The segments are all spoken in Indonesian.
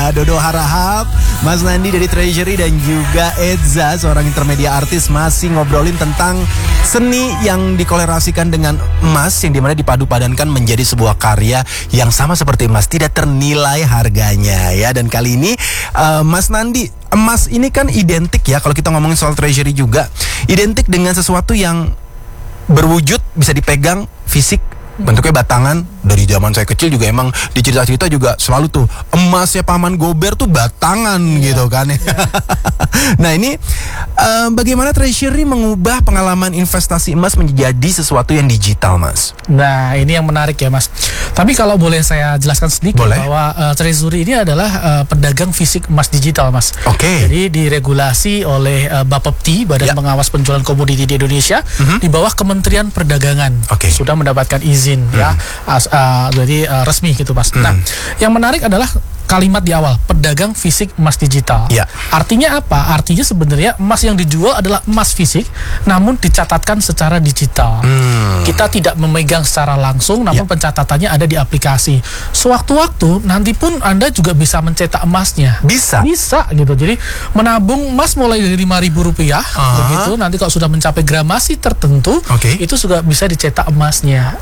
ada Dodo Harahap, Mas Nandi dari Treasury, dan juga Edza, seorang intermedia artis, masih ngobrolin tentang seni yang dikolerasikan dengan emas, yang dimana dipadu-padankan menjadi sebuah karya yang sama seperti emas, tidak ternilai harganya ya. Dan kali ini Mas Nandi, emas ini kan identik ya, kalau kita ngomongin soal Treasury juga identik dengan sesuatu yang berwujud, bisa dipegang, fisik, bentuknya batangan. Dari zaman saya kecil juga emang di cerita-cerita juga selalu tuh emasnya Paman Gober tuh batangan gitu kan. Nah ini bagaimana Treasury mengubah pengalaman investasi emas menjadi sesuatu yang digital, Mas? Nah ini yang menarik ya, Mas. Tapi kalau boleh saya jelaskan sedikit bahwa Treasury ini adalah pedagang fisik emas digital, Mas. Oke. Jadi diregulasi oleh Bapepti, Badan Pengawas Penjualan Komoditi di Indonesia, di bawah Kementerian Perdagangan. Sudah mendapatkan izin ya, jadi resmi gitu, Mas. Nah, yang menarik adalah kalimat di awal, pedagang fisik emas digital. Artinya apa? Artinya sebenarnya emas yang dijual adalah emas fisik, namun dicatatkan secara digital. Kita tidak memegang secara langsung, namun pencatatannya ada di aplikasi. Sewaktu-waktu nanti pun Anda juga bisa mencetak emasnya. Bisa gitu. Jadi menabung emas mulai dari Rp5.000 begitu. Nanti kalau sudah mencapai gramasi tertentu, itu juga bisa dicetak emasnya.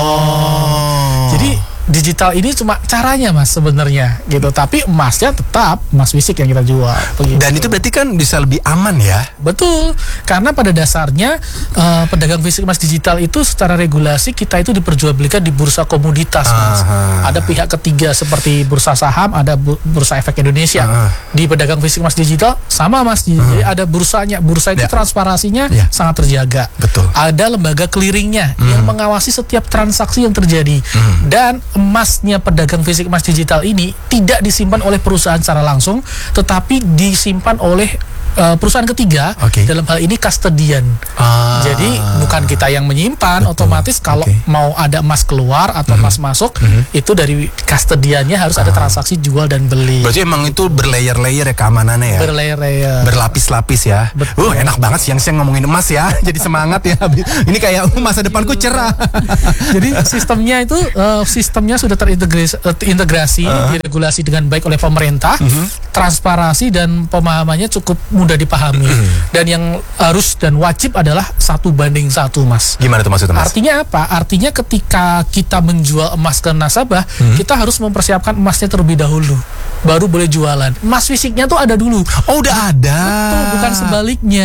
Jadi digital ini cuma caranya, Mas, sebenarnya gitu. Tapi emasnya tetap emas fisik yang kita jual begitu. Dan itu berarti kan bisa lebih aman ya? Betul, karena pada dasarnya pedagang fisik emas digital itu secara regulasi kita itu diperjualbelikan di bursa komoditas, Mas. Ada pihak ketiga seperti bursa saham, ada bursa efek Indonesia. Di pedagang fisik emas digital sama, Mas. Jadi ada bursanya. Bursa itu transparansinya sangat terjaga. Betul. Ada lembaga clearingnya yang mengawasi setiap transaksi yang terjadi. Dan emasnya pedagang fisik emas digital ini tidak disimpan oleh perusahaan secara langsung, tetapi disimpan oleh perusahaan ketiga, dalam hal ini custodian. Jadi bukan kita yang menyimpan. Otomatis kalau mau ada emas keluar atau emas masuk, itu dari custodiannya harus ada transaksi jual dan beli. Berarti emang itu berlayer-layer ya keamanannya ya? Berlayer-layer, berlapis-lapis ya. Enak banget siang-siang ngomongin emas ya. Jadi semangat ya. Ini kayak masa depanku cerah. Jadi sistemnya itu sistemnya sudah terintegrasi, diregulasi dengan baik oleh pemerintah, transparansi dan pemahamannya cukup mudah dipahami. Dan yang harus dan wajib adalah 1:1, Mas. Gimana tuh maksudnya, Mas? Artinya apa? Artinya ketika kita menjual emas ke nasabah, kita harus mempersiapkan emasnya terlebih dahulu, baru boleh jualan. Emas fisiknya tuh ada dulu. Udah ada. Betul, bukan sebaliknya.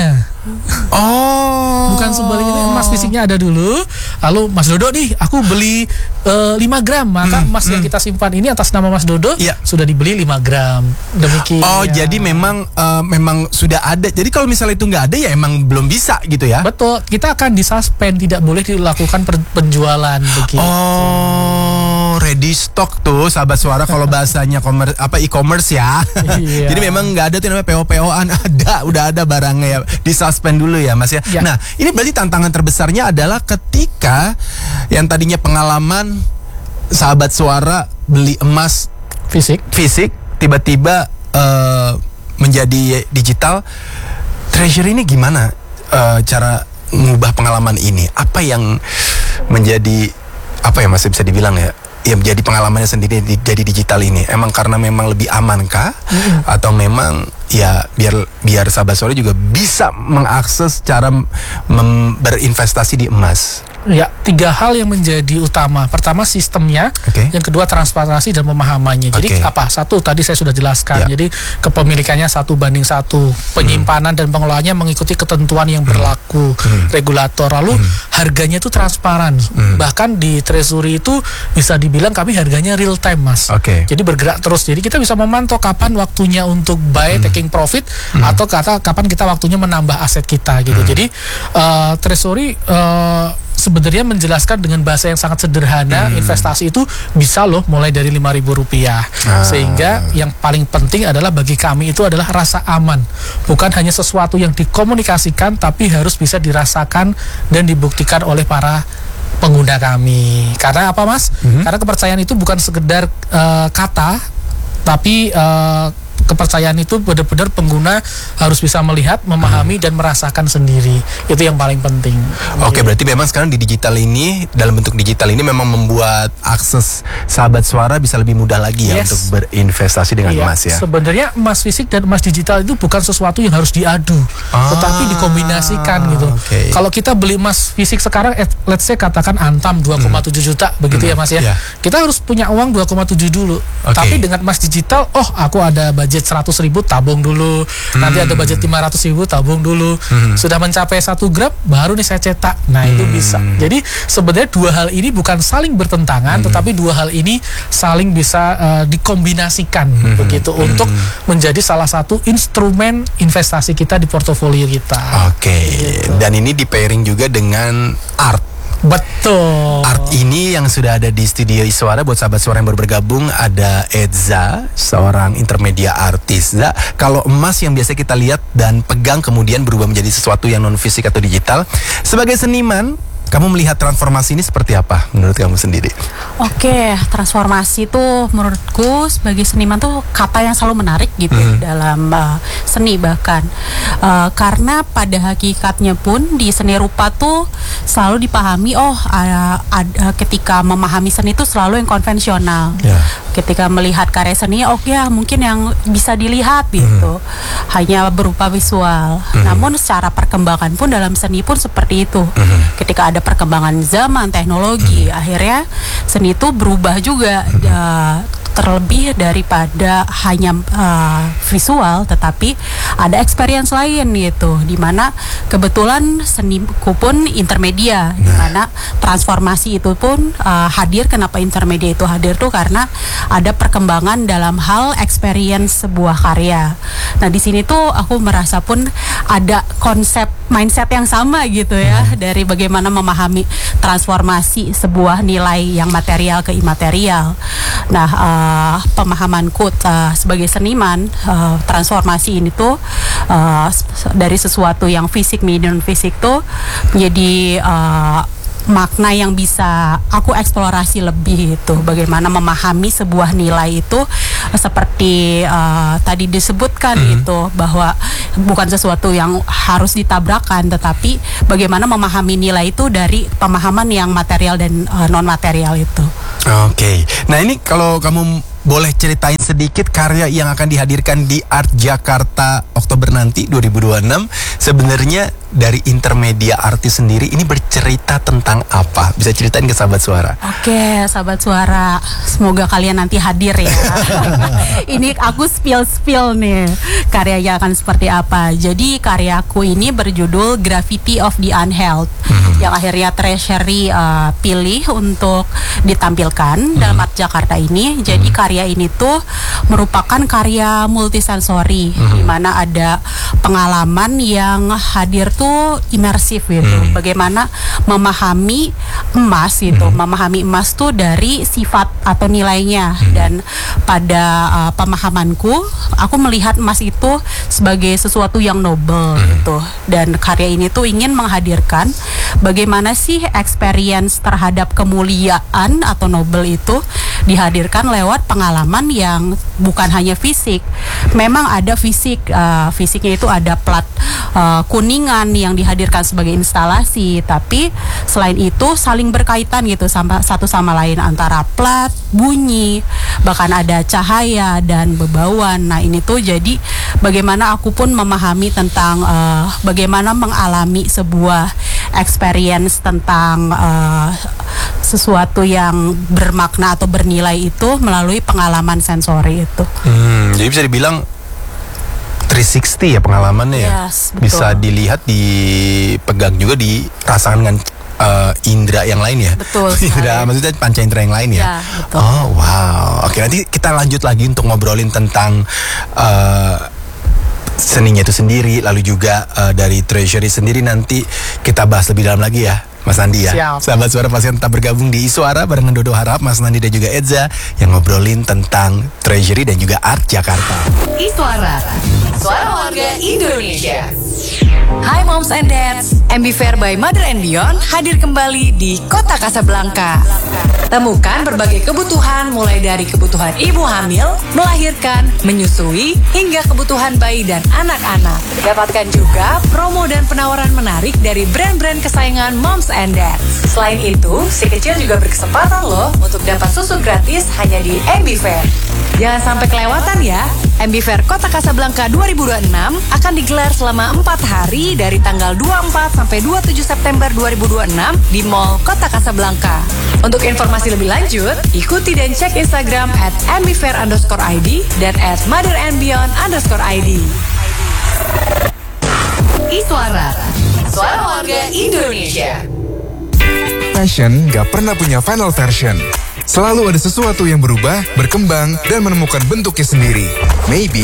Bukan sebaliknya, emas fisiknya ada dulu. Lalu Mas Dodo nih, aku beli 5 gram, maka emas yang kita simpan ini atas nama Mas Dodo sudah dibeli 5 gram. Demikian. Jadi memang sudah ada. Jadi kalau misalnya itu nggak ada ya emang belum bisa gitu ya. Betul. Kita akan disuspend, tidak boleh dilakukan penjualan begitu. Ready stock tuh sahabat suara kalau bahasanya e-commerce ya. Jadi memang nggak ada tuh namanya PO-PO-an. Udah ada barangnya ya. Disuspend dulu ya, Mas ya. Nah, ini berarti tantangan terbesarnya adalah ketika yang tadinya pengalaman sahabat suara beli emas fisik tiba-tiba menjadi digital. Treasury ini gimana cara mengubah pengalaman ini? Apa yang menjadi masih bisa dibilang ya menjadi pengalamannya sendiri jadi digital ini? Emang karena memang lebih aman kah? Atau memang ya biar sahabat suara juga bisa mengakses cara berinvestasi di emas? Ya, 3 hal yang menjadi utama. Pertama sistemnya, yang kedua transparansi dan pemahamannya. Jadi apa? 1 tadi saya sudah jelaskan. Jadi kepemilikannya 1:1, penyimpanan dan pengelolaannya mengikuti ketentuan yang berlaku regulator. Lalu harganya itu transparan. Bahkan di Treasury itu bisa dibilang kami harganya real time, Mas. Jadi bergerak terus. Jadi kita bisa memantau kapan waktunya untuk buy, taking profit, atau kapan kita waktunya menambah aset kita gitu. Jadi Treasury sebenarnya menjelaskan dengan bahasa yang sangat sederhana, investasi itu bisa loh mulai dari Rp5.000. Sehingga yang paling penting adalah bagi kami itu adalah rasa aman. Bukan hanya sesuatu yang dikomunikasikan, tapi harus bisa dirasakan dan dibuktikan oleh para pengguna kami. Karena apa, Mas? Karena kepercayaan itu bukan sekedar kata, tapi kepercayaan itu benar-benar pengguna harus bisa melihat, memahami dan merasakan sendiri. Itu yang paling penting. Oke, berarti memang sekarang di digital ini, dalam bentuk digital ini memang membuat akses sahabat suara bisa lebih mudah lagi ya untuk berinvestasi dengan emas ya. Sebenarnya emas fisik dan emas digital itu bukan sesuatu yang harus diadu, tetapi dikombinasikan gitu. Kalau kita beli emas fisik sekarang, let's say katakan Antam 2,7 juta begitu ya Mas ya. Kita harus punya uang 2,7 dulu. Tapi dengan emas digital, aku ada budget 100.000 tabung dulu. Nanti ada budget 500.000 tabung dulu. Sudah mencapai 1 gram baru nih saya cetak. Nah, itu bisa. Jadi sebenarnya dua hal ini bukan saling bertentangan, tetapi dua hal ini saling bisa dikombinasikan begitu untuk menjadi salah satu instrumen investasi kita di portofolio kita. Gitu. Dan ini di pairing juga dengan art. Betul. Art ini yang sudah ada di studio Iswara. Buat sahabat suara yang baru bergabung, ada Edza, seorang intermedia artis. Za, kalau emas yang biasa kita lihat dan pegang kemudian berubah menjadi sesuatu yang non fisik atau digital, sebagai seniman, kamu melihat transformasi ini seperti apa menurut kamu sendiri? Oke, transformasi itu menurutku sebagai seniman tuh kata yang selalu menarik gitu dalam seni bahkan karena pada hakikatnya pun di seni rupa tuh selalu dipahami ketika memahami seni itu selalu yang konvensional. Ketika melihat karya seni, mungkin yang bisa dilihat gitu, hanya berupa visual. Namun secara perkembangan pun dalam seni pun seperti itu. Ketika ada perkembangan zaman, teknologi, akhirnya seni itu berubah juga, terlebih daripada hanya visual, tetapi ada experience lain gitu, dimana kebetulan seniku pun intermedia, dimana transformasi itu pun hadir. Kenapa intermedia itu hadir tuh karena ada perkembangan dalam hal experience sebuah karya. Nah, di sini tuh aku merasa pun ada konsep mindset yang sama gitu ya, dari bagaimana memahami transformasi sebuah nilai yang material ke imaterial. Nah, pemahamanku sebagai seniman, transformasi ini tuh dari sesuatu yang fisik menjadi non fisik tuh menjadi makna yang bisa aku eksplorasi lebih itu, bagaimana memahami sebuah nilai itu seperti tadi disebutkan itu, bahwa bukan sesuatu yang harus ditabrakan, tetapi bagaimana memahami nilai itu dari pemahaman yang material dan non material itu. Nah, ini kalau kamu boleh ceritain sedikit karya yang akan dihadirkan di Art Jakarta Oktober nanti 2026, sebenarnya dari intermedia artis sendiri ini bercerita tentang apa? Bisa ceritain ke sahabat suara? Oke, sahabat suara, semoga kalian nanti hadir ya. Ini aku spill nih karyanya akan seperti apa. Jadi karyaku ini berjudul Graffiti of the Unheld, yang akhirnya Treasury pilih untuk ditampilkan dalam Art Jakarta ini. Jadi karya ini tuh merupakan karya multisensori, di mana ada pengalaman yang hadir tuh imersif gitu. Bagaimana memahami emas itu, memahami emas tuh dari sifat atau nilainya. Dan pada pemahamanku, aku melihat emas itu sebagai sesuatu yang noble gitu. Dan karya ini tuh ingin menghadirkan bagaimana sih experience terhadap kemuliaan atau noble itu dihadirkan lewat pengalaman yang bukan hanya fisik. Memang ada fisik, fisiknya itu ada plat kuningan yang dihadirkan sebagai instalasi, tapi selain itu saling berkaitan gitu sama satu sama lain, antara plat, bunyi, bahkan ada cahaya dan bebauan. Nah, ini tuh jadi bagaimana aku pun memahami tentang bagaimana mengalami sebuah experience tentang sesuatu yang bermakna atau bernilai itu melalui pengalaman sensori itu. Jadi bisa dibilang 360 ya pengalamannya ya. Yes, bisa dilihat, dipegang juga, dirasakan dengan indera yang lain ya. Betul. Indera, maksudnya panca indera yang lain ya. Ya, betul. Oh wow. Oke, nanti kita lanjut lagi untuk ngobrolin tentang seninya itu sendiri, lalu juga dari Treasury sendiri nanti kita bahas lebih dalam lagi ya, Mas Nandi ya. Siap. Sahabat suara pasti tetap bergabung di Iswara barengan Dodo Harap, Mas Nandi dan juga Edza yang ngobrolin tentang Treasury dan juga Art Jakarta. Iswara Suara Warga Indonesia. Hai Moms and Dads, MB Fair by Mother and Beyond hadir kembali di Kota Kasablanka. Temukan berbagai kebutuhan mulai dari kebutuhan ibu hamil, melahirkan, menyusui, hingga kebutuhan bayi dan anak-anak. Dapatkan juga promo dan penawaran menarik dari brand-brand kesayangan Moms and Dads. Selain itu, si kecil juga berkesempatan loh untuk dapat susu gratis hanya di MB Fair. Jangan sampai kelewatan ya. MB Fair Kota Kasablanka 2026 akan digelar selama 4 hari dari tanggal 24 sampai 27 September 2026 di Mall Kota Kasablanka. Untuk informasi lebih lanjut, ikuti dan cek Instagram @mbfair_id dan @motherandbeyond_id. Iswara, Suara Warga Indonesia. Fashion gak pernah punya final version. Selalu ada sesuatu yang berubah, berkembang, dan menemukan bentuknya sendiri. Maybe